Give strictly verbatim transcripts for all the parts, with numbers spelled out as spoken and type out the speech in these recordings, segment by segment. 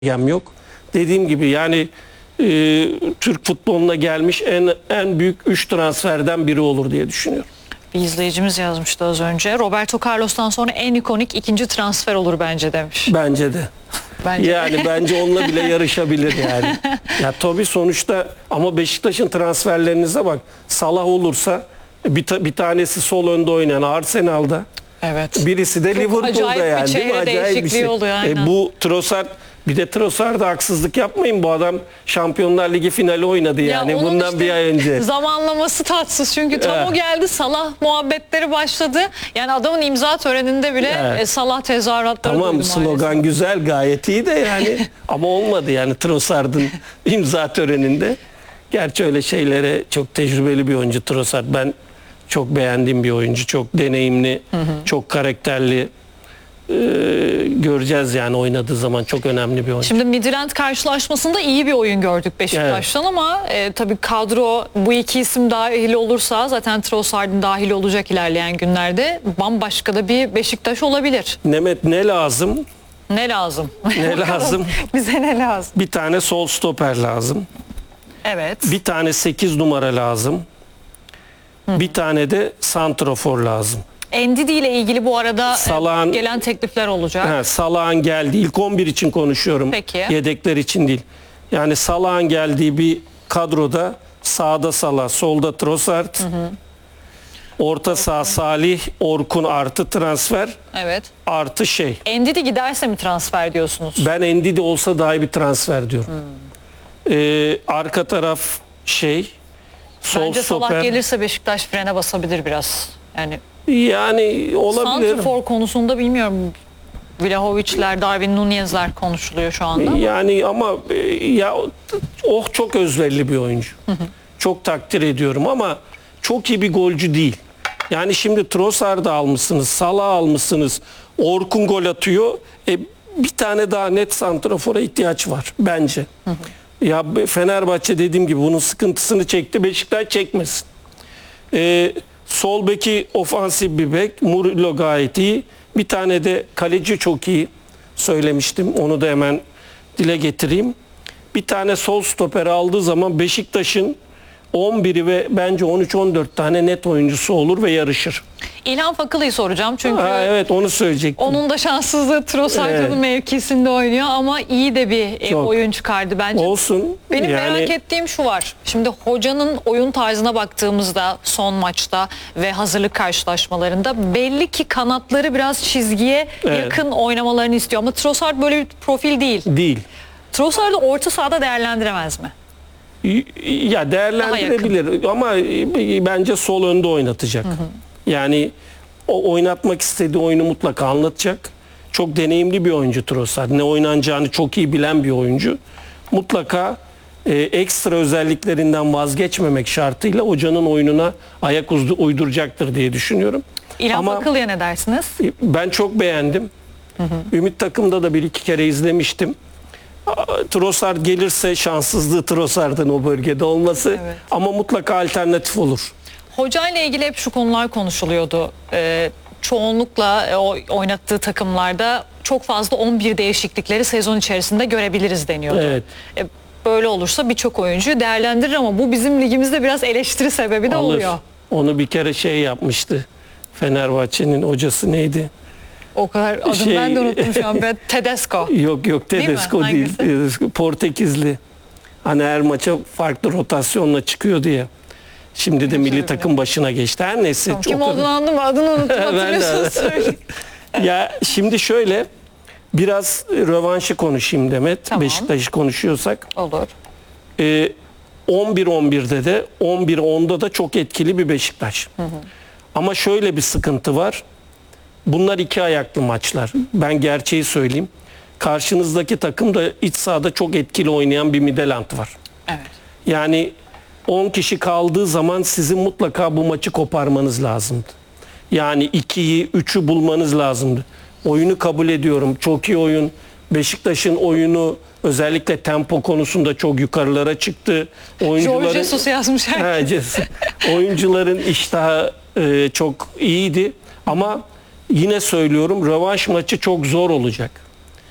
Yem yok. Dediğim gibi yani e, Türk futboluna gelmiş en en büyük üç transferden biri olur diye düşünüyorum. Bir izleyicimiz yazmıştı az önce. Roberto Carlos'tan sonra en ikonik ikinci transfer olur bence demiş. Bence de. Bence yani de. bence onunla bile yarışabilir yani. Ya tabii sonuçta ama Beşiktaş'ın transferlerinize bak. Salah olursa bir, ta, bir tanesi sol önde oynayan Arsenal'da. Evet. Birisi de Çok Liverpool'da acayip bir yani. Değil mi? çehre Acayip bir değişikliği şey. oluyor, aynen. E, bu Trossard bir de Trossard'a haksızlık yapmayın. Bu adam Şampiyonlar Ligi finali oynadı yani. Ya onun bundan işte bir ay önce. zamanlaması tatsız çünkü tam Evet. o geldi, Salah muhabbetleri başladı. Yani adamın imza töreninde bile Evet. e, Salah tezahüratları Tamam, duydum slogan maalesef. güzel, gayet iyi de yani ama olmadı yani Trossard'ın imza töreninde. Gerçi öyle şeylere çok tecrübeli bir oyuncu Trossard. Ben çok beğendiğim bir oyuncu. Çok deneyimli, hı hı. çok karakterli. Ee, göreceğiz yani oynadığı zaman, çok önemli bir oyuncu. Şimdi Midland karşılaşmasında iyi bir oyun gördük Beşiktaş'tan, evet. ama e, tabii kadro bu iki isim dahil olursa zaten Trossard'ın dahil olacak ilerleyen günlerde bambaşka da bir Beşiktaş olabilir. Mehmet, ne lazım? Ne lazım? Ne lazım? Bize ne lazım? Bir tane sol stoper lazım. Evet. Bir tane sekiz numara lazım. Hı. Bir tane de santrafor lazım. Ndidi ile ilgili bu arada Salah'ın, gelen teklifler olacak. He, Salah'ın geldi. İlk on bir için konuşuyorum. Peki. Yedekler için değil. Yani Salah'ın geldiği bir kadroda sağda Salah, solda Trossard, hı hı. orta saha Salih, Orkun artı transfer. Evet. Artı şey. Ndidi giderse mi transfer diyorsunuz? Ben Ndidi olsa daha iyi bir transfer diyorum. Hmm. Ee, arka taraf şey. Sol Bence stoper. Salah gelirse Beşiktaş frene basabilir biraz. Yani Yani olabilir. santrafor konusunda bilmiyorum. Vlahovic'ler, Darwin Nunez'ler konuşuluyor şu anda. Yani ama ya oh çok özverili bir oyuncu. Hı hı. Çok takdir ediyorum ama çok iyi bir golcü değil. Yani şimdi Trossard'ı almışsınız, Salah almışsınız, Orkun gol atıyor. E, bir tane daha net santrafora ihtiyaç var bence. Hı hı. Ya Fenerbahçe dediğim gibi bunun sıkıntısını çekti. Beşiktaş çekmesin. E, sol beki ofansif bir bek. Murillo gayet iyi. Bir tane de kaleci çok iyi. Söylemiştim. Onu da hemen dile getireyim. Bir tane sol stoper aldığı zaman Beşiktaş'ın on biri ve bence on üç on dört tane net oyuncusu olur ve yarışır. İlhan Fakılı'yı soracağım çünkü ha, evet onu söyleyecektim. Onun da şanssızlığı Trossard'ın evet. mevkisinde oynuyor ama iyi de bir Çok. oyun çıkardı bence. Olsun. Benim yani... merak ettiğim şu var. Şimdi hocanın oyun tarzına baktığımızda son maçta ve hazırlık karşılaşmalarında belli ki kanatları biraz çizgiye evet. yakın oynamalarını istiyor ama Trossard böyle bir profil değil. Değil. Trossard'ı orta sahada değerlendiremez mi? Ya değerlendirebilir ama bence sol önde oynatacak. Hı hı. Yani o oynatmak istediği oyunu mutlaka anlatacak. Çok deneyimli bir oyuncu Trossard. Ne oynanacağını çok iyi bilen bir oyuncu. Mutlaka e, ekstra özelliklerinden vazgeçmemek şartıyla hocanın oyununa ayak uyduracaktır diye düşünüyorum. İlhan Fakılı'ya ne dersiniz? Ben çok beğendim. Hı hı. Ümit takımda da bir iki kere izlemiştim. Trossard gelirse şanssızlığı Trossard'ın o bölgede olması evet. ama mutlaka alternatif olur. Hocayla ilgili hep şu konular konuşuluyordu. Ee, çoğunlukla e, o oynattığı takımlarda çok fazla on bir değişiklikleri sezon içerisinde görebiliriz deniyordu. Evet. E, böyle olursa birçok oyuncuyu değerlendirir ama bu bizim ligimizde biraz eleştiri sebebi de Alır. oluyor. Onu bir kere şey yapmıştı. Fenerbahçe'nin hocası neydi? O kadar adını şey, ben de unuttum şu an. Ben Tedesco. Yok yok Tedesco değil. değil. Portekizli. Hani her maça farklı rotasyonla çıkıyor diye. Şimdi de milli takım başına geçti. Her neyse. Tamam, kim olduğunu anladım. Adını unuttum. Hatırlıyorsunuz. Ya şimdi şöyle biraz rövanşı konuşayım Demet. Tamam. Beşiktaş'ı konuşuyorsak. Olur. Ee, on bir on birde de on bir onda da çok etkili bir Beşiktaş. Hı hı. Ama şöyle bir sıkıntı var. Bunlar iki ayaklı maçlar. Ben gerçeği söyleyeyim. Karşınızdaki takım da iç sahada çok etkili oynayan bir Midland var. Evet. Yani on kişi kaldığı zaman sizin mutlaka bu maçı koparmanız lazımdı. Yani ikiyi, üçü bulmanız lazımdı. Oyunu kabul ediyorum. Çok iyi oyun. Beşiktaş'ın oyunu özellikle tempo konusunda çok yukarılara çıktı. Oyuncuların, George Jesus yazmış. He, oyuncuların iştahı e, çok iyiydi. Ama yine söylüyorum rövanş maçı çok zor olacak.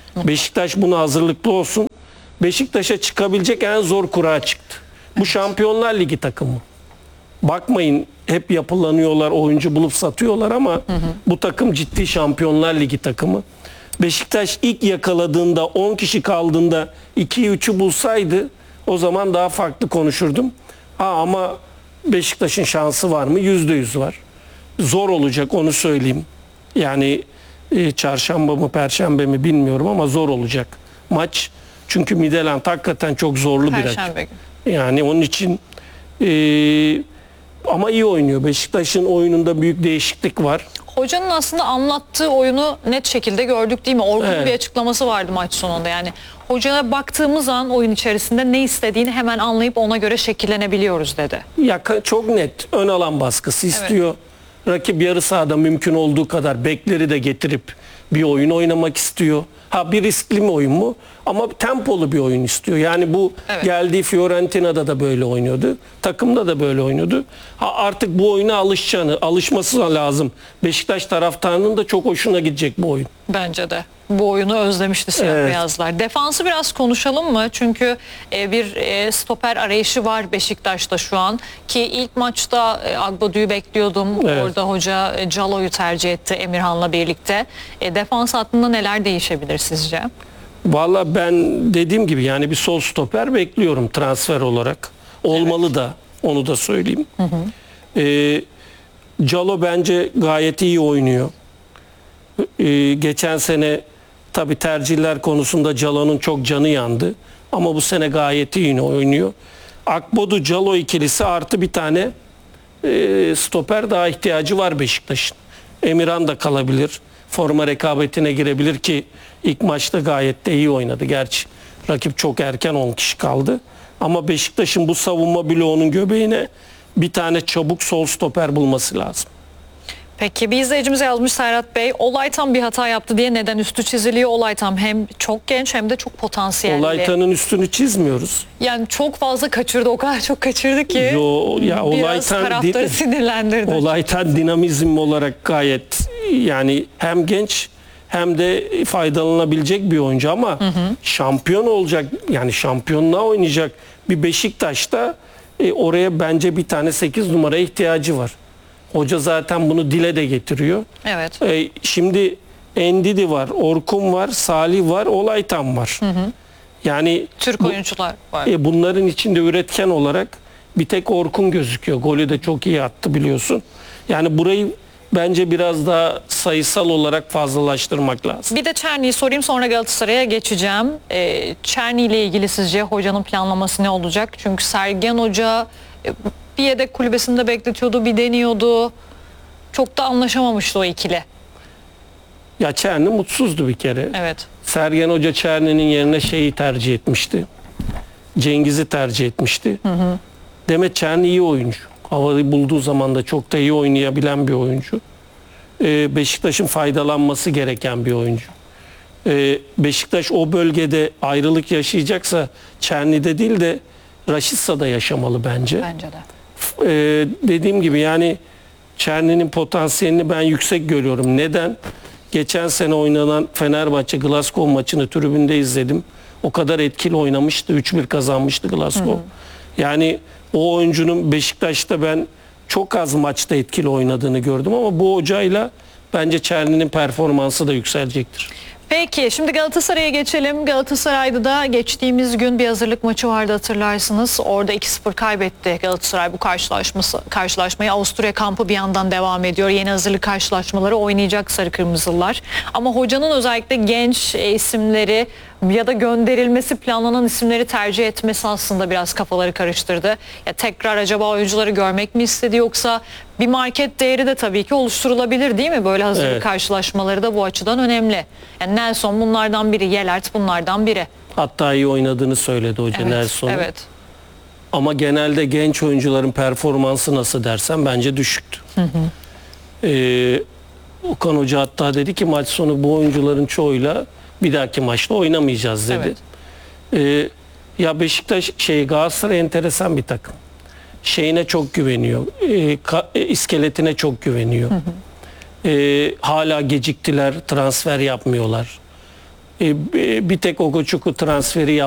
Beşiktaş buna hazırlıklı olsun. Beşiktaş'a çıkabilecek en zor kura çıktı. Bu Şampiyonlar Ligi takımı. Bakmayın hep yapılanıyorlar, oyuncu bulup satıyorlar ama hı hı. bu takım ciddi Şampiyonlar Ligi takımı. Beşiktaş ilk yakaladığında on kişi kaldığında ikiyi üçü bulsaydı o zaman daha farklı konuşurdum. Ha, ama Beşiktaş'ın şansı var mı? yüzde yüz var. Zor olacak, onu söyleyeyim. Yani e, çarşamba mı perşembe mi bilmiyorum ama zor olacak maç. Çünkü Midtjylland hakikaten çok zorlu bir rakip. Yani onun için e, ama iyi oynuyor. Beşiktaş'ın oyununda büyük değişiklik var. Hocanın aslında anlattığı oyunu net şekilde gördük değil mi? Orkun'un Evet. bir açıklaması vardı maç sonunda. Yani hocaya baktığımız an oyun içerisinde ne istediğini hemen anlayıp ona göre şekillenebiliyoruz dedi. Ya çok net ön alan baskısı istiyor. Evet. Rakip yarı sahada mümkün olduğu kadar bekleri de getirip bir oyun oynamak istiyor. Ha, bir riskli mi oyun mu? Ama tempolu bir oyun istiyor. Yani bu evet. geldiği Fiorentina'da da böyle oynuyordu. Takımda da böyle oynuyordu. Ha, artık bu oyuna alışacağını, alışması lazım. Beşiktaş taraftarının da çok hoşuna gidecek bu oyun. Bence de. Bu oyunu özlemişti siyah evet. beyazlar. Defansı biraz konuşalım mı? Çünkü e, bir e, stoper arayışı var Beşiktaş'ta şu an. Ki ilk maçta e, Agbadu'yu bekliyordum. Evet. Orada hoca e, Calo'yu tercih etti Emirhan'la birlikte. E, defans hattında neler değişebilir sizce? Valla ben dediğim gibi yani bir sol stoper bekliyorum transfer olarak. Olmalı evet. da, onu da söyleyeyim. Hı hı. E, Calo bence gayet iyi oynuyor. E, geçen sene tabii tercihler konusunda Calo'nun çok canı yandı. Ama bu sene gayet iyi oynuyor. Akbodu Calo ikilisi artı bir tane e, stoper daha ihtiyacı var Beşiktaş'ın. Emirhan da kalabilir. Forma rekabetine girebilir ki ilk maçta gayet de iyi oynadı. Gerçi rakip çok erken on kişi kaldı. Ama Beşiktaş'ın bu savunma bloğunun göbeğine bir tane çabuk sol stoper bulması lazım. Peki bir izleyicimiz yazmış Serhat Bey. Olaytan bir hata yaptı diye neden üstü çiziliyor? Olaytan hem çok genç hem de çok potansiyelli. Olaytan'ın üstünü çizmiyoruz. Yani çok fazla kaçırdı. O kadar çok kaçırdı ki. Yo, ya biraz taraftarı din- sinirlendirdi. Olaytan dinamizm olarak gayet yani hem genç hem de faydalanabilecek bir oyuncu ama hı hı. şampiyon olacak yani şampiyonluğa oynayacak bir Beşiktaş'ta e, oraya bence bir tane sekiz numaraya ihtiyacı var. Hoca zaten bunu dile de getiriyor. Evet. Ee, şimdi Endidi var, Orkun var, Salih var, Olaytan var. Hı hı. Yani Türk bu, oyuncular var. E, bunların içinde üretken olarak bir tek Orkun gözüküyor. Golü de çok iyi attı biliyorsun. Yani burayı bence biraz daha sayısal olarak fazlalaştırmak lazım. Bir de Çerni'yi sorayım sonra Galatasaray'a geçeceğim. Ee, Çerni ile ilgili sizce hocanın planlaması ne olacak? Çünkü Sergen Hoca e, bir yedek kulübesinde bekletiyordu, bir deniyordu. Çok da anlaşamamıştı o ikili. Ya Çerni mutsuzdu bir kere. Evet. Sergen Hoca Çerni'nin yerine şeyi tercih etmişti. Cengiz'i tercih etmişti. Hı hı. Demet Çerni iyi oyuncu. Havayı bulduğu zaman da çok da iyi oynayabilen bir oyuncu. Ee, Beşiktaş'ın faydalanması gereken bir oyuncu. Ee, Beşiktaş o bölgede ayrılık yaşayacaksa Çerni'de değil de Raşitsa'da yaşamalı bence. Bence de. Ee, dediğim gibi yani Çerni'nin potansiyelini ben yüksek görüyorum. Neden? Geçen sene oynanan Fenerbahçe Glasgow maçını tribünde izledim. O kadar etkili oynamıştı. üç bir kazanmıştı Glasgow. Hı hı. Yani o oyuncunun Beşiktaş'ta ben çok az maçta etkili oynadığını gördüm ama bu hocayla bence Çerni'nin performansı da yükselecektir. Peki şimdi Galatasaray'a geçelim. Galatasaray'da da geçtiğimiz gün bir hazırlık maçı vardı hatırlarsınız. Orada iki sıfır kaybetti Galatasaray bu karşılaşması, karşılaşmayı. Avusturya kampı bir yandan devam ediyor. Yeni hazırlık karşılaşmaları oynayacak Sarı Kırmızılılar. Ama hocanın özellikle genç isimleri ya da gönderilmesi planlanan isimleri tercih etmesi aslında biraz kafaları karıştırdı. Ya tekrar acaba oyuncuları görmek mi istedi yoksa bir market değeri de tabii ki oluşturulabilir değil mi? Böyle hazırlık evet. karşılaşmaları da bu açıdan önemli. Yani Nelson bunlardan biri, Yelert bunlardan biri. Hatta iyi oynadığını söyledi hoca evet, Nelson'un. Evet. Ama genelde genç oyuncuların performansı nasıl dersen bence düşüktü. Hı hı. Ee, Okan Hoca hatta dedi ki maç sonu bu oyuncuların çoğuyla bir dahaki maçta oynamayacağız dedi. Evet. Ee, ya Beşiktaş şey Galatasaray enteresan bir takım. Şeyine çok güveniyor. E, ka, e, iskeletine çok güveniyor. Hı hı. E, hala geciktiler, transfer yapmıyorlar. E, bir tek Ogoçuku transferi